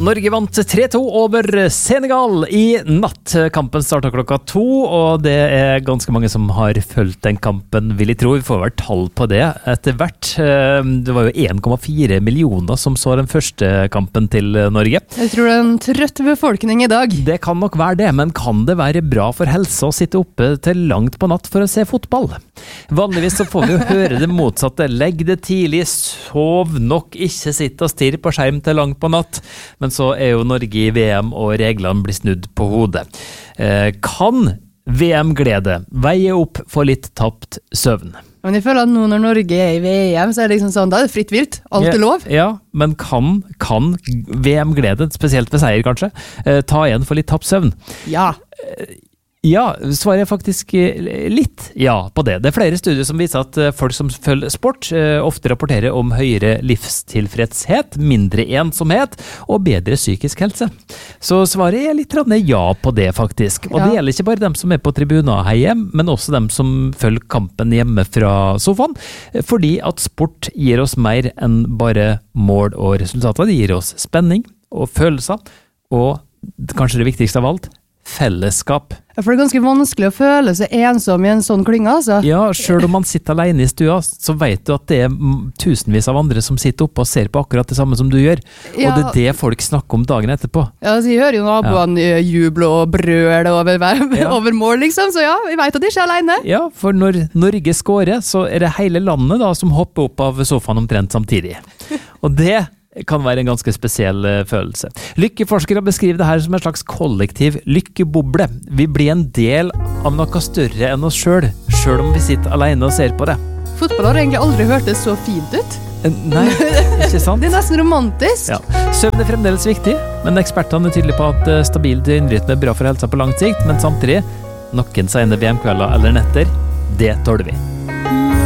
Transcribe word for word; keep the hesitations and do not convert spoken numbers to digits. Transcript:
Norge vant tre to over Senegal i natt. Kampen startet klokka to, og det er ganske mange som har fulgt den kampen, vil jeg tro. Vi får vel tall på det etter hvert. Det var jo en komma fire millioner som så den første kampen til Norge. Jeg tror det er en trøtt befolkning i dag. Det kan nok være det, men kan det være bra for helsa å sitte oppe til langt på natt for å se fotball? Vanligvis så får vi jo høre det motsatte. Legg det tidlig, sov nok, ikke sitte og stirre på skjerm til langt på natt. Men så er jo Norge i V M og reglene blir snudd på hodet. Eh, kan V M-glede veie opp for litt tapt søvn? Men jeg føler at nå når Norge er i V M, så er det liksom sånn, da er det fritt vilt. Alt er lov. Ja, ja, men kan, kan V M-glede, spesielt ved seier kanskje, eh, ta igjen for litt tapt søvn? Ja. Eh, Ja, svaret er faktisk litt ja på det. Det er flere studier som viser at folk som følger sport ofte rapporterer om høyere livstilfredshet, mindre ensomhet og bedre psykisk helse. Så svaret er litt ja på det faktisk. Og ja. Det gjelder ikke bare dem som er på tribuner hjemme, men også dem som følger kampen hjemme fra sofaen. Fordi at sport gir oss mer enn bare mål og resultater. Det gir oss spenning og følelser, og kanskje det viktigste av alt, fellesskap. For det er ganske vanskelig å føle seg ensom i en sånn klynge, altså. Ja, selv om man sitter alene i stua, så vet du at det er tusenvis av andre som sitter oppe og ser på akkurat det samme som du gjør. Ja. Og det er det folk snakker om dagen etterpå. Ja, så jeg hører jo naboene ja. juble og brøle over, ja. over mål, liksom. Så ja, vi vet at de ikke er alene. Ja, for når Norge skårer, så er det hele landet da som hopper opp av sofaen omtrent samtidig. Og det kan være en ganske spesiell følelse. Lykkeforskere beskriver det her som en slags kollektiv lykkeboble. Vi blir en del av noe større enn oss selv, selv om vi sitter alene og ser på det. Fotball har egentlig aldri hørt det så fint ut. Nei, ikke sant? Det er nesten romantisk. Ja. Søvn er fremdeles viktig, men ekspertene er tydelige på at stabil døgnrytme er bra for helsa på lang sikt, men samtidig, noen sene V M-kvelder eller netter, det tåler vi.